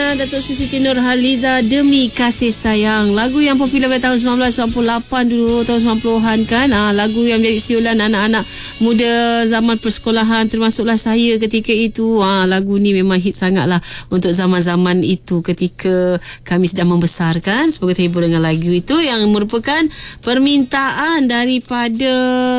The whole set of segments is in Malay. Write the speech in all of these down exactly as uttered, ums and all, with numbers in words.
Datuk Sri Siti Nurhaliza, Demi Kasih Sayang. Lagu yang popular pada tahun sembilan belas sembilan puluh lapan dulu, tahun sembilan puluhan kan. Ha, lagu yang menjadi siulan anak-anak muda zaman persekolahan, termasuklah saya ketika itu. Ha, lagu ni memang hit sangatlah untuk zaman-zaman itu ketika kami sedang membesarkan. Semoga terhibur dengan lagu itu yang merupakan permintaan daripada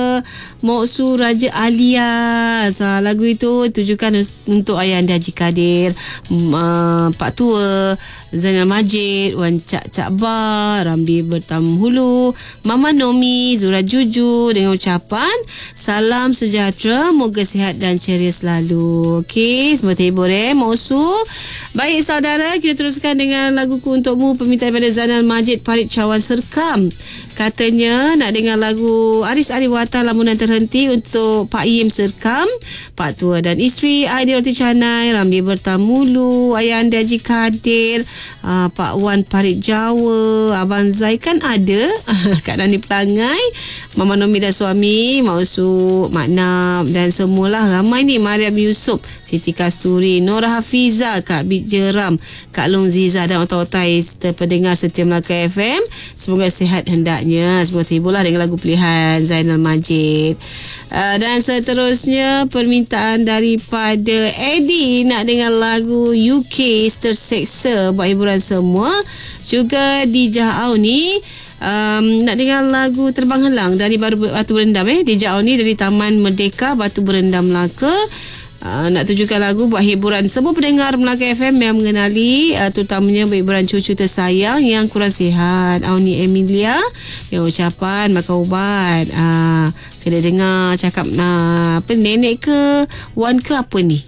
Moksu Raja Alias. Ha, lagu itu ditujukan untuk ayah anda Haji Kadir, uh, Pak Tua, Zainal Majid, Wan Cak Cak Bar, Rambi Bertamu Hulu, Mama Nomi, Zura Juju, dengan ucapan salam sejahtera, moga sihat dan ceria selalu. Okey, semua terhibur eh Moksu. Baik saudara, kita teruskan dengan laguku untukmu, permintaan daripada Zainal Majid, Parit Cawan Serkam. Katanya nak dengar lagu Aris Ariwata, Lamunan Terhenti, untuk Pak Iem Serkam, Pak Tua dan isteri, Aidil Roti Canai, Ramli Bertamulu, Ayah anda Haji Kadir, uh, Pak Wan Parit Jawa, Abang Zai kan ada, Kak Nani Pelangai, Mama Nomi dan suami, Mausu, Mak Nam dan semualah ramai ni. Mariam Yusof, Siti Kasturi, Nora Hafiza, Kak Bit Jeram, Kak Long Ziza dan otai-otai serta pendengar setia Melaka F M. Semoga sihat hendaknya. Semoga terhiburlah dengan lagu pilihan Zainal Majid. Uh, dan seterusnya permintaan daripada Eddie nak dengar lagu U K Terseksa buat hiburan semua. Juga di Jahau ni Um, nak dengar lagu Terbang Helang dari Baru Batu Berendam eh di Jahau ni, dari Taman Merdeka Batu Berendam Melaka. Uh, nak tujukan lagu buat hiburan semua pendengar Melaka F M yang mengenali, uh, terutamanya hiburan cucu tersayang yang kurang sihat, Auni Emilia, yang ucapan makan ubat. Uh, kena dengar cakap nah, apa nenek ke wan ke apa ni.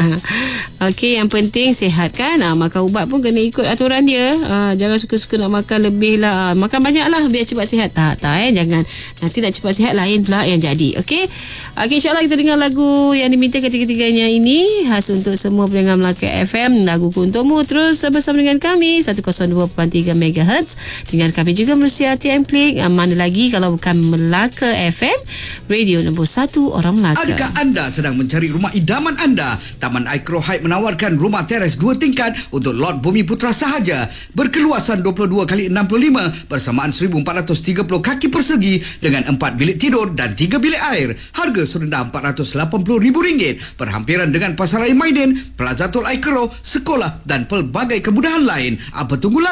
Okey, yang penting sihat kan. Uh, makan ubat pun kena ikut aturan dia. Uh, jangan suka-suka nak makan lebih lah. Makan banyak lah biar cepat sihat. Tak, tak eh. Jangan. Nanti nak cepat sihat lain pula yang jadi. Okey. Okey, insyaAllah kita dengar lagu yang diminta ketiga-tiganya ini. Khas untuk semua pendengar Melaka F M. Laguku untukmu. Terus bersama dengan kami seratus dua puluh tiga megahertz. Dengan kami juga melalui R T M Klik. Uh, mana lagi kalau bukan Melaka F M, radio nombor satu orang Melaka. Adakah anda sedang mencari rumah idaman anda? Taman Icro Heights menawarkan rumah teres dua tingkat untuk lot Bumi Putra sahaja, berkeluasan dua puluh dua kali enam puluh lima bersamaan seribu empat ratus tiga puluh kaki persegi dengan empat bilik tidur dan tiga bilik air. Harga serendah empat ratus lapan puluh ribu ringgit. Berhampiran dengan Pasaraya Maidin, Plaza Tol Icro, sekolah dan pelbagai kemudahan lain. Apa tunggu lagi?